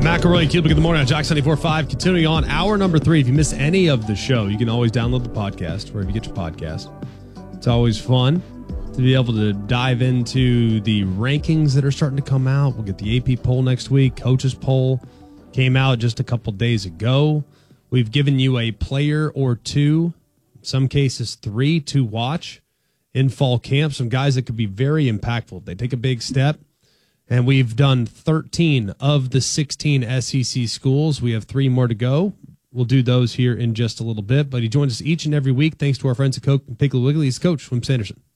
McElroy and Cubic in the morning on Jack 94.5. Continuing on hour number 3. If you miss any of the show, you can always download the podcast wherever you get your podcast. It's always fun to be able to dive into the rankings that are starting to come out. We'll get the AP poll next week. Coaches poll came out just a couple days ago. We've given you a player or two, in some cases 3, to watch in fall camp. Some guys that could be very impactful. They take a big step. And we've done 13 of the 16 SEC schools. We have 3 more to go. We'll do those here in just a little bit. But he joins us each and every week. Thanks to our friends at Coke and Piggly Wiggly. He's Coach Swim Sanderson.